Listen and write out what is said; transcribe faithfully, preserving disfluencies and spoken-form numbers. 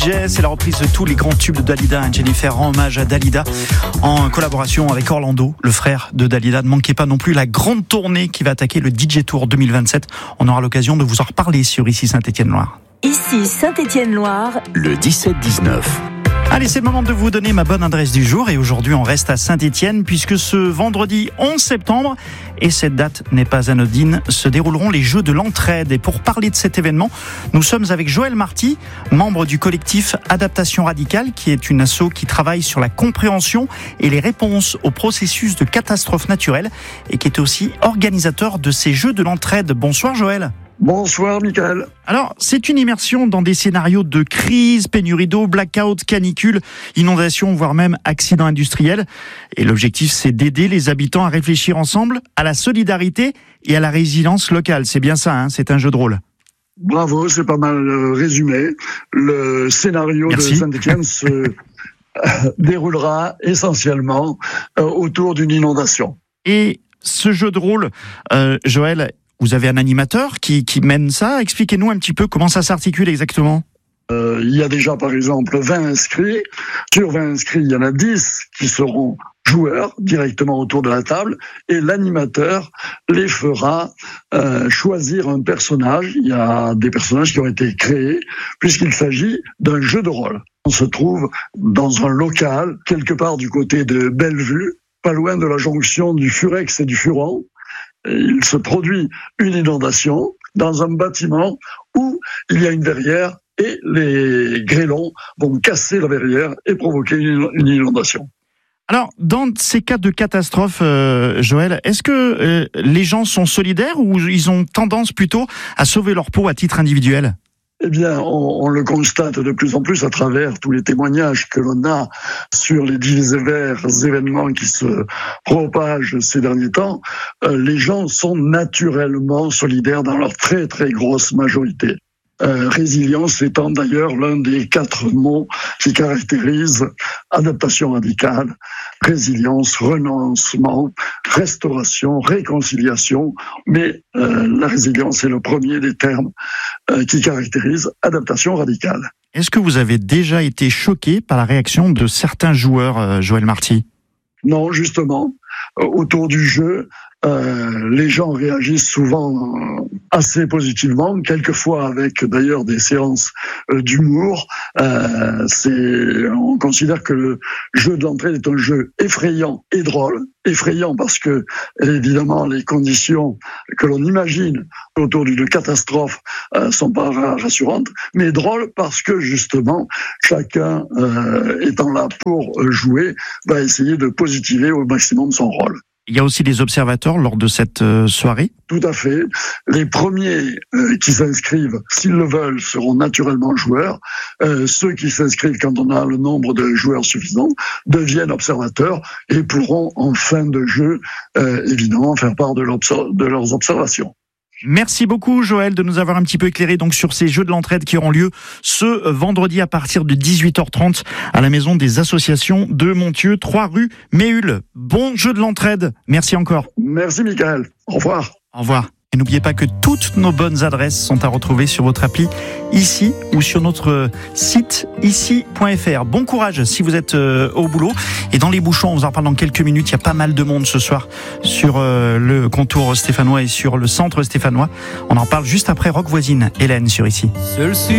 C'est la reprise de tous les grands tubes de Dalida. Jennifer rend hommage à Dalida en collaboration avec Orlando, le frère de Dalida. Ne manquez pas non plus la grande tournée qui va attaquer le D J Tour deux mille vingt-sept. On aura l'occasion de vous en reparler sur Ici Saint-Étienne-Loire. Ici Saint-Étienne-Loire, le dix-sept dix-neuf. Allez, c'est le moment de vous donner ma bonne adresse du jour. Et aujourd'hui, on reste à Saint-Étienne puisque ce vendredi onze septembre, et cette date n'est pas anodine, se dérouleront les Jeux de l'Entraide. Et pour parler de cet événement, nous sommes avec Joël Marty, membre du collectif Adaptation Radicale, qui est une asso qui travaille sur la compréhension et les réponses au processus de catastrophes naturelles et qui est aussi organisateur de ces Jeux de l'Entraide. Bonsoir Joël. Bonsoir Michael. Alors, c'est une immersion dans des scénarios de crise, pénurie d'eau, blackout, canicule, inondation, voire même accident industriel. Et l'objectif, c'est d'aider les habitants à réfléchir ensemble à la solidarité et à la résilience locale. C'est bien ça, hein, c'est un jeu de rôle. Bravo, c'est pas mal résumé. Le scénario Merci. de Saint-Étienne se déroulera essentiellement autour d'une inondation. Et ce jeu de rôle, euh, Joël, vous avez un animateur qui, qui mène ça. Expliquez-nous un petit peu comment ça s'articule exactement. Euh, il y a déjà par exemple vingt inscrits. Sur vingt inscrits, il y en a dix qui seront joueurs directement autour de la table et l'animateur les fera euh, choisir un personnage. Il y a des personnages qui ont été créés puisqu'il s'agit d'un jeu de rôle. On se trouve dans un local quelque part du côté de Bellevue, pas loin de la jonction du Furex et du Furon. Il se produit une inondation dans un bâtiment où il y a une verrière et les grêlons vont casser la verrière et provoquer une inondation. Alors, dans ces cas de catastrophe, euh, Joël, est-ce que euh, les gens sont solidaires ou ils ont tendance plutôt à sauver leur peau à titre individuel ? Eh bien, on, on le constate de plus en plus à travers tous les témoignages que l'on a sur les divers événements qui se propagent ces derniers temps. Euh, les gens sont naturellement solidaires dans leur très très grosse majorité. Euh, résilience étant d'ailleurs l'un des quatre mots qui caractérisent adaptation radicale, résilience, renoncement, restauration, réconciliation, mais euh, la résilience est le premier des termes euh, qui caractérise adaptation radicale. Est-ce que vous avez déjà été choqué par la réaction de certains joueurs, euh, Joël Marty ? Non, justement, euh, autour du jeu, euh, les gens réagissent souvent euh, assez positivement, quelquefois avec d'ailleurs des séances euh, d'humour. Euh, c'est, on considère que le jeu de l'entraide est un jeu effrayant et drôle. Effrayant parce que, évidemment, les conditions que l'on imagine autour d'une catastrophe euh, sont pas rassurantes, mais drôle parce que, justement, chacun euh, étant là pour jouer, va essayer de positiver au maximum son rôle. Il y a aussi des observateurs lors de cette euh, soirée ? Tout à fait. Les premiers euh, qui s'inscrivent, s'ils le veulent, seront naturellement joueurs. Euh, ceux qui s'inscrivent, quand on a le nombre de joueurs suffisant, deviennent observateurs et pourront, en fin de jeu, euh, évidemment, faire part de, de leurs observations. Merci beaucoup Joël de nous avoir un petit peu éclairé donc sur ces Jeux de l'Entraide qui auront lieu ce vendredi à partir de dix-huit heures trente à la Maison des Associations de Montieu, trois rue Méhul. Bon Jeu de l'Entraide. Merci encore. Merci Michael. Au revoir. Au revoir. Et n'oubliez pas que toutes nos bonnes adresses sont à retrouver sur votre appli Ici ou sur notre site ici point f r. Bon courage si vous êtes euh, au boulot. Et dans les bouchons, on vous en parle dans quelques minutes. Il y a pas mal de monde ce soir sur euh, le contour stéphanois et sur le centre stéphanois. On en parle juste après Rock Voisine. Hélène sur Ici. Seul